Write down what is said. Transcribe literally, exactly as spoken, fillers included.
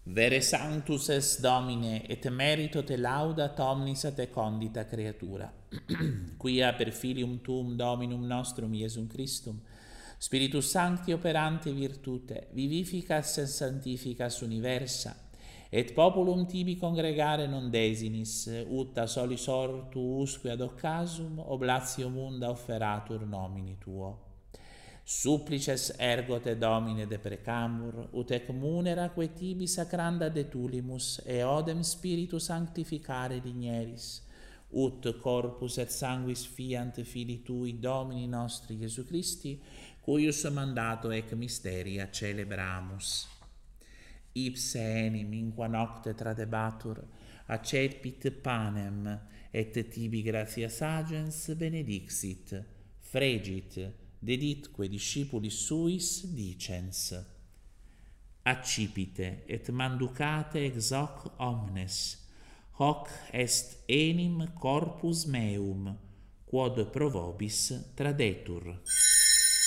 Vere sanctus es Domine, et merito te laudat omnis te condita creatura, quia per filium tuum Dominum nostrum Iesum Christum, Spiritus Sancti operante virtute, vivificas et sanctificas universa, et populum tibi congregare non desinis, ut a solis ortu usque ad occasum oblatio munda offeratur nomini tuo. Supplices ergo te Domine deprecamur, ut ec munera quae tibi sacranda de tulimus, e odem Spiritus sanctificare digneris, ut corpus et sanguis fiant Filii Tui, Domini nostri Iesu Christi, cuius mandato ec mysteria celebramus. Ipse enim in qua nocte tradebatur, accepit panem, et tibi gratias agens benedixit, fregit, deditque discipulis suis dicens: accipite et manducate ex hoc omnes, hoc est enim corpus meum, quod pro vobis tradetur.